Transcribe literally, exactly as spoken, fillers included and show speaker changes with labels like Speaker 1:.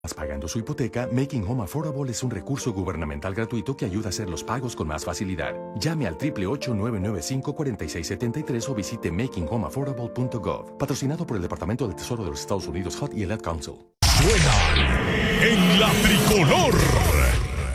Speaker 1: Pagando su hipoteca, Making Home Affordable es un recurso gubernamental gratuito que ayuda a hacer los pagos con más facilidad. Llame al ocho ocho ocho, nueve nueve cinco, cuatro seis siete tres o visite making home affordable punto gov. Patrocinado por el Departamento del Tesoro de los Estados Unidos, H U D y el Ad Council.
Speaker 2: Suena en la tricolor.